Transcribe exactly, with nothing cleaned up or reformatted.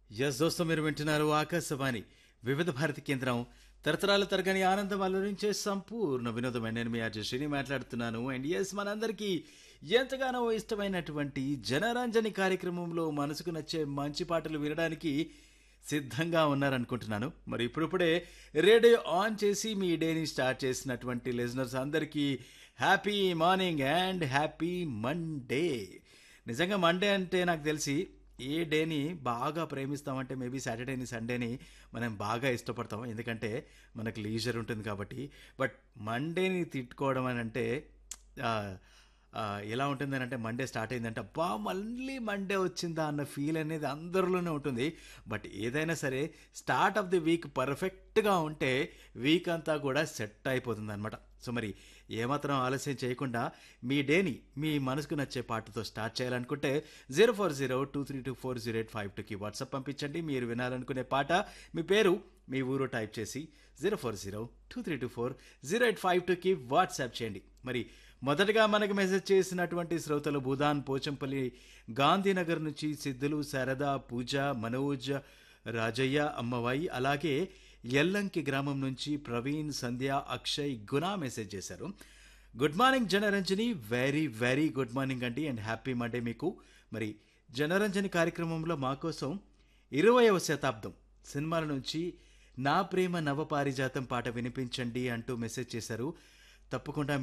Yes దోస్తో మీరు వింటున్నారు ఆకాశవాణి వివిధ భారతి కేంద్రం తరతరాల తరగని ఆనందం అలరించే సంపూర్ణ వినోదమైన నేను మీ ఆర్జే శ్రీని మాట్లాడుతున్నాను. అండ్ ఎస్ మనందరికీ ఎంతగానో ఇష్టమైనటువంటి జనరంజని కార్యక్రమంలో మనసుకు నచ్చే మంచి పాటలు వినడానికి సిద్ధంగా ఉన్నారనుకుంటున్నాను. మరి ఇప్పుడిప్పుడే రేడియో ఆన్ చేసి మీ డేని స్టార్ట్ చేసినటువంటి లిజనర్స్ అందరికీ happy morning and happy Monday. నిజంగా మండే అంటే నాకు తెలిసి ఏ డేని బాగా ప్రేమిస్తామంటే మేబీ సాటర్డేని సండేని మనం బాగా ఇష్టపడతాం, ఎందుకంటే మనకు లీజర్ ఉంటుంది కాబట్టి. బట్ మండేని తిట్టుకోవడం అని అంటే ఆ, ఆ, ఎలా ఉంటుందని అంటే మండే స్టార్ట్ అయిందంటే అబ్బా మళ్ళీ మండే వచ్చిందా అన్న ఫీల్ అనేది అందరిలోనే ఉంటుంది. బట్ ఏదైనా సరే స్టార్ట్ ఆఫ్ ది వీక్ పర్ఫెక్ట్గా ఉంటే వీక్ అంతా కూడా సెట్ అయిపోతుంది అనమాట. సో మరి ఏమాత్రం ఆలస్యం చేయకుండా మీ డేని మీ మనసుకు నచ్చే పాటతో స్టార్ట్ చేయాలనుకుంటే zero four zero two three two four zero eight five టూకి వాట్సాప్ పంపించండి. మీరు వినాలనుకునే పాట, మీ పేరు, మీ ఊరు టైప్ చేసి zero four zero two three two four zero eight five టూకి వాట్సాప్ చేయండి. మరి మొదటగా మనకు మెసేజ్ చేసినటువంటి శ్రోతలు భూదాన్ పోచంపల్లి గాంధీనగర్ నుంచి సిద్ధులు, శారద, పూజ, మనోజ్, రాజయ్య, అమ్మవాయి, అలాగే ఎల్లంకి గ్రామం నుంచి ప్రవీణ్, సంధ్య, అక్షయ్, గుణ మెసేజ్ చేశారు. Good morning Janaranjani, very very good morning అండి అండ్ హ్యాపీ మండే మీకు. మరి జనరంజని కార్యక్రమంలో మా కోసం ఇరవయవ శతాబ్దం సినిమాల నుంచి నా ప్రేమ నవ పారిజాతం పాట వినిపించండి అంటూ మెసేజ్ చేశారు. తప్పకుండా